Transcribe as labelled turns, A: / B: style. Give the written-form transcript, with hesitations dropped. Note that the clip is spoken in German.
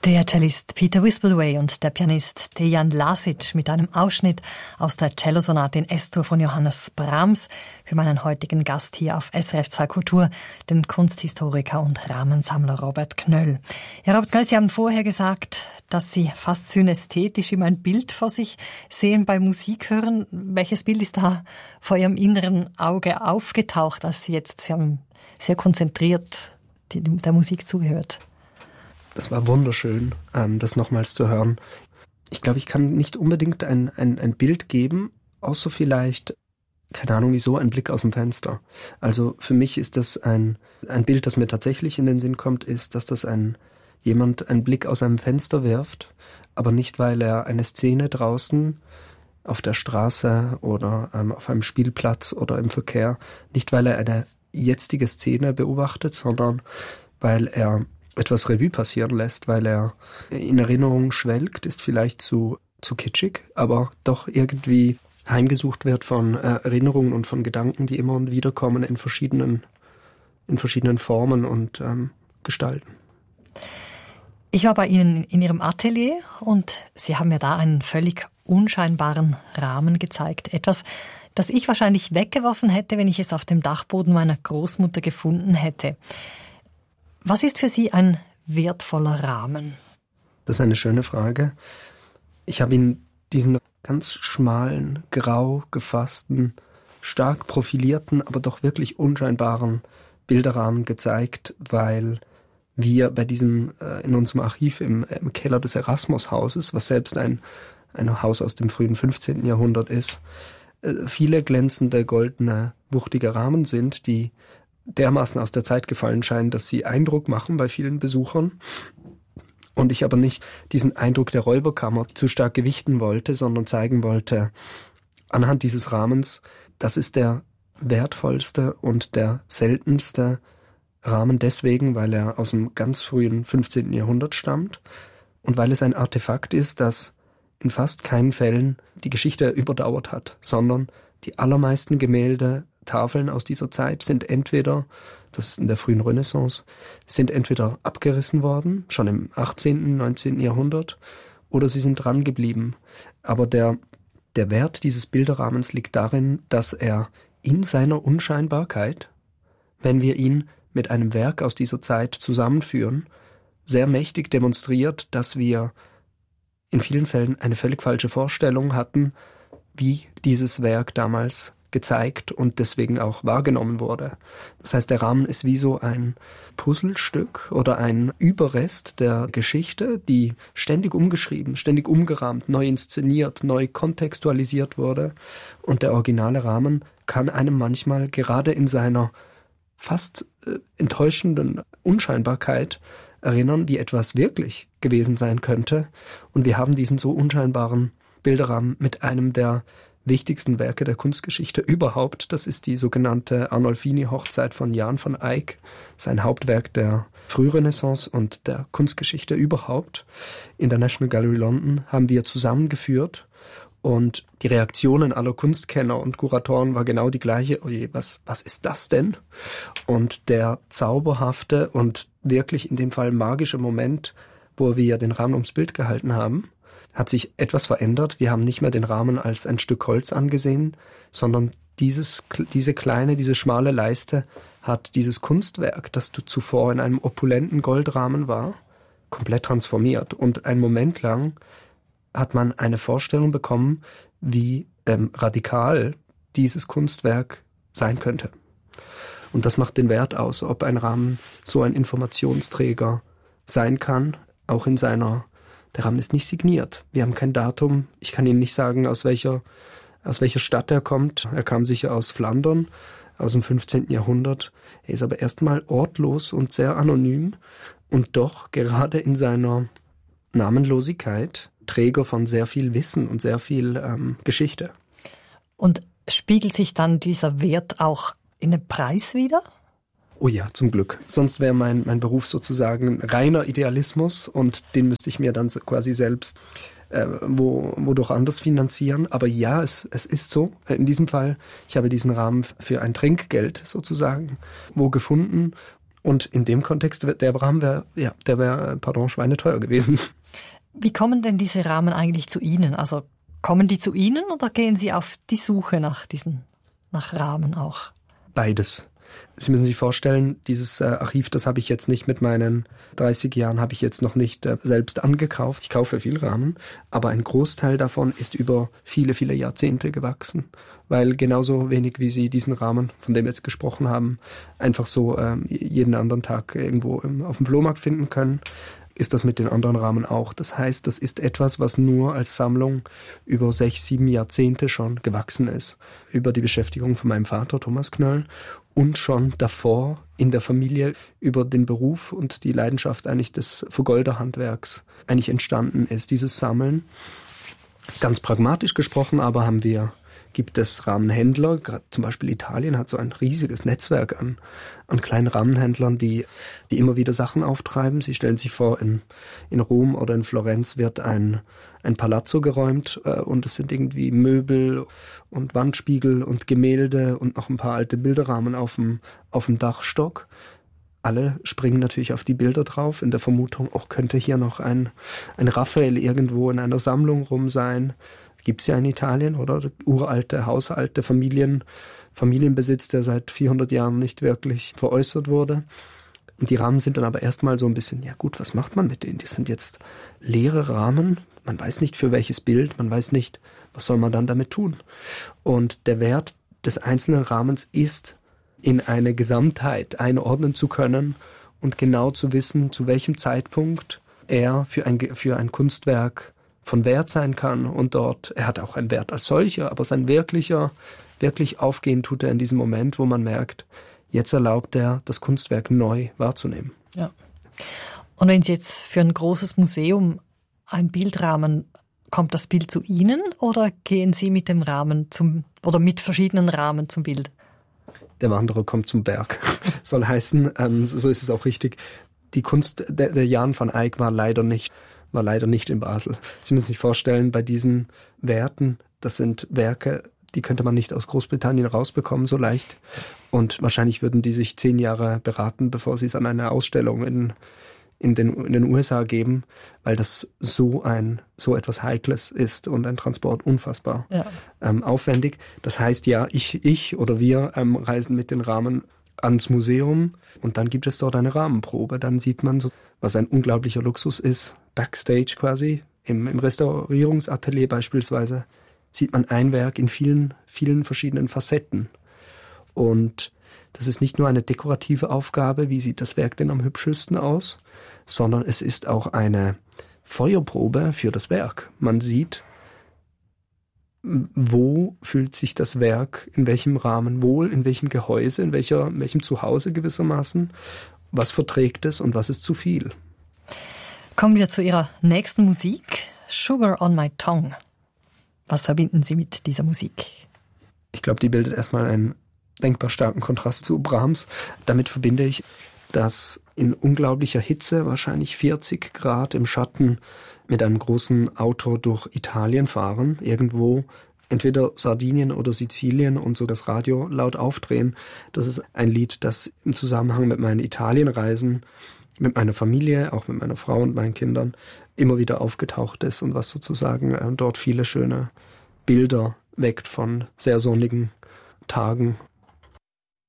A: Der Cellist Peter Wispelwey und der Pianist Dejan Lasic mit einem Ausschnitt aus der Cellosonate in S-Dur von Johannes Brahms für meinen heutigen Gast hier auf SRF 2 Kultur, den Kunsthistoriker und Rahmensammler Robert Knöll. Ja, Robert Knöll, Sie haben vorher gesagt, dass Sie fast synästhetisch immer ein Bild vor sich sehen bei Musik hören. Welches Bild ist da vor Ihrem inneren Auge aufgetaucht, als Sie haben sehr konzentriert der Musik zugehört?
B: Das war wunderschön, das nochmals zu hören. Ich glaube, ich kann nicht unbedingt ein Bild geben, außer vielleicht, keine Ahnung wieso, ein Blick aus dem Fenster. Also für mich ist das ein Bild, das mir tatsächlich in den Sinn kommt, ist, dass das jemand einen Blick aus einem Fenster wirft, aber nicht, weil er eine Szene draußen auf der Straße oder auf einem Spielplatz oder im Verkehr, nicht weil er eine jetzige Szene beobachtet, sondern weil er etwas Revue passieren lässt, weil er in Erinnerung schwelgt, ist vielleicht zu kitschig, aber doch irgendwie heimgesucht wird von Erinnerungen und von Gedanken, die immer und wieder kommen in verschiedenen Formen und Gestalten.
A: Ich war bei Ihnen in Ihrem Atelier und Sie haben mir da einen völlig unscheinbaren Rahmen gezeigt. Etwas, das ich wahrscheinlich weggeworfen hätte, wenn ich es auf dem Dachboden meiner Großmutter gefunden hätte. Was ist für Sie ein wertvoller Rahmen?
B: Das ist eine schöne Frage. Ich habe Ihnen diesen ganz schmalen, grau gefassten, stark profilierten, aber doch wirklich unscheinbaren Bilderrahmen gezeigt, weil wir bei diesem, in unserem Archiv im Keller des Erasmus-Hauses, was selbst ein Haus aus dem frühen 15. Jahrhundert ist, viele glänzende, goldene, wuchtige Rahmen sind, die dermaßen aus der Zeit gefallen scheinen, dass sie Eindruck machen bei vielen Besuchern. Und ich aber nicht diesen Eindruck der Räuberkammer zu stark gewichten wollte, sondern zeigen wollte, anhand dieses Rahmens, das ist der wertvollste und der seltenste Rahmen deswegen, weil er aus dem ganz frühen 15. Jahrhundert stammt und weil es ein Artefakt ist, das in fast keinen Fällen die Geschichte überdauert hat, sondern die allermeisten Gemälde, Tafeln aus dieser Zeit sind entweder, das ist in der frühen Renaissance, sind entweder abgerissen worden, schon im 18., 19. Jahrhundert, oder sie sind dran geblieben. Aber der Wert dieses Bilderrahmens liegt darin, dass er in seiner Unscheinbarkeit, wenn wir ihn mit einem Werk aus dieser Zeit zusammenführen, sehr mächtig demonstriert, dass wir in vielen Fällen eine völlig falsche Vorstellung hatten, wie dieses Werk damals gezeigt und deswegen auch wahrgenommen wurde. Das heißt, der Rahmen ist wie so ein Puzzlestück oder ein Überrest der Geschichte, die ständig umgeschrieben, ständig umgerahmt, neu inszeniert, neu kontextualisiert wurde. Und der originale Rahmen kann einem manchmal gerade in seiner fast enttäuschenden Unscheinbarkeit erinnern, wie etwas wirklich gewesen sein könnte. Und wir haben diesen so unscheinbaren Bilderrahmen mit einem der wichtigsten Werke der Kunstgeschichte überhaupt. Das ist die sogenannte Arnolfini-Hochzeit von Jan van Eyck, sein Hauptwerk der Frührenaissance und der Kunstgeschichte überhaupt. In der National Gallery London haben wir zusammengeführt und die Reaktionen aller Kunstkenner und Kuratoren war genau die gleiche. Oje, was ist das denn? Und der zauberhafte und wirklich in dem Fall magische Moment, wo wir den Rahmen ums Bild gehalten haben, hat sich etwas verändert. Wir haben nicht mehr den Rahmen als ein Stück Holz angesehen, sondern diese schmale Leiste hat dieses Kunstwerk, das zuvor in einem opulenten Goldrahmen war, komplett transformiert. Und einen Moment lang hat man eine Vorstellung bekommen, wie radikal dieses Kunstwerk sein könnte. Und das macht den Wert aus, ob ein Rahmen so ein Informationsträger sein kann, auch in seiner. Der Rahmen ist nicht signiert. Wir haben kein Datum. Ich kann Ihnen nicht sagen, aus welcher Stadt er kommt. Er kam sicher aus Flandern, aus dem 15. Jahrhundert. Er ist aber erstmal ortlos und sehr anonym und doch gerade in seiner Namenlosigkeit Träger von sehr viel Wissen und sehr viel Geschichte.
A: Und spiegelt sich dann dieser Wert auch in dem Preis wider?
B: Oh ja, zum Glück. Sonst wäre mein Beruf sozusagen reiner Idealismus und den müsste ich mir dann quasi selbst wodurch anders finanzieren. Aber ja, es ist so. In diesem Fall, ich habe diesen Rahmen für ein Trinkgeld sozusagen gefunden Und in dem Kontext, der Rahmen wäre schweineteuer gewesen.
A: Wie kommen denn diese Rahmen eigentlich zu Ihnen? Also kommen die zu Ihnen oder gehen Sie auf die Suche nach Rahmen auch?
B: Beides. Sie müssen sich vorstellen, dieses Archiv, das habe ich jetzt nicht mit meinen 30 Jahren, habe ich jetzt noch nicht selbst angekauft. Ich kaufe viel Rahmen, aber ein Großteil davon ist über viele, viele Jahrzehnte gewachsen. Weil genauso wenig wie Sie diesen Rahmen, von dem wir jetzt gesprochen haben, einfach so jeden anderen Tag irgendwo auf dem Flohmarkt finden können, ist das mit den anderen Rahmen auch. Das heißt, das ist etwas, was nur als Sammlung über 6, 7 Jahrzehnte schon gewachsen ist. Über die Beschäftigung von meinem Vater, Thomas Knöll, und schon davor in der Familie über den Beruf und die Leidenschaft eigentlich des Vergolderhandwerks eigentlich entstanden ist. Dieses Sammeln, ganz pragmatisch gesprochen, aber gibt es Rahmenhändler, gerade zum Beispiel Italien hat so ein riesiges Netzwerk an kleinen Rahmenhändlern, die immer wieder Sachen auftreiben. Sie stellen sich vor, in Rom oder in Florenz wird ein Palazzo geräumt und es sind irgendwie Möbel und Wandspiegel und Gemälde und noch ein paar alte Bilderrahmen auf dem Dachstock. Alle springen natürlich auf die Bilder drauf, in der Vermutung, könnte hier noch ein Raphael irgendwo in einer Sammlung rum sein. Gibt's ja in Italien, oder? Uralte, hausalte Familienbesitz, der seit 400 Jahren nicht wirklich veräußert wurde. Und die Rahmen sind dann aber erstmal so ein bisschen, ja gut, was macht man mit denen? Die sind jetzt leere Rahmen. Man weiß nicht für welches Bild, man weiß nicht, was soll man dann damit tun. Und der Wert des einzelnen Rahmens ist, in eine Gesamtheit einordnen zu können und genau zu wissen, zu welchem Zeitpunkt er für ein Kunstwerk von Wert sein kann. Und er hat auch einen Wert als solcher, aber sein wirklich aufgehen tut er in diesem Moment, wo man merkt, jetzt erlaubt er, das Kunstwerk neu wahrzunehmen.
A: Ja. Und wenn Sie jetzt für ein großes Museum ein Bild rahmen, kommt das Bild zu Ihnen oder gehen Sie mit dem Rahmen oder mit verschiedenen Rahmen zum Bild?
B: Der Wanderer kommt zum Berg. Soll heißen, so ist es auch richtig. Die Kunst, der Jan van Eyck war leider nicht in Basel. Sie müssen sich vorstellen, bei diesen Werten, das sind Werke, die könnte man nicht aus Großbritannien rausbekommen so leicht. Und wahrscheinlich würden die sich 10 Jahre beraten, bevor sie es an eine Ausstellung in den USA geben, weil das so etwas Heikles ist und ein Transport unfassbar aufwendig. Das heißt ja, ich oder wir reisen mit den Rahmen ans Museum und dann gibt es dort eine Rahmenprobe. Dann sieht man so, was ein unglaublicher Luxus ist, Backstage quasi, im Restaurierungsatelier beispielsweise, sieht man ein Werk in vielen, vielen verschiedenen Facetten. Und das ist nicht nur eine dekorative Aufgabe, wie sieht das Werk denn am hübschesten aus, sondern es ist auch eine Feuerprobe für das Werk. Man sieht, wo fühlt sich das Werk, in welchem Rahmen wohl, in welchem Gehäuse, in welchem Zuhause gewissermaßen, was verträgt es und was ist zu viel.
A: Kommen wir zu Ihrer nächsten Musik, Sugar on My Tongue. Was verbinden Sie mit dieser Musik?
B: Ich glaube, die bildet erstmal einen denkbar starken Kontrast zu Brahms. Damit verbinde ich, dass in unglaublicher Hitze, wahrscheinlich 40 Grad im Schatten, mit einem großen Auto durch Italien fahren, irgendwo, entweder Sardinien oder Sizilien und so das Radio laut aufdrehen. Das ist ein Lied, das im Zusammenhang mit meinen Italienreisen, mit meiner Familie, auch mit meiner Frau und meinen Kindern, immer wieder aufgetaucht ist und was sozusagen dort viele schöne Bilder weckt von sehr sonnigen Tagen